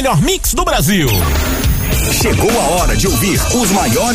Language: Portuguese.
melhor mix do Brasil. Chegou a hora de ouvir os maiores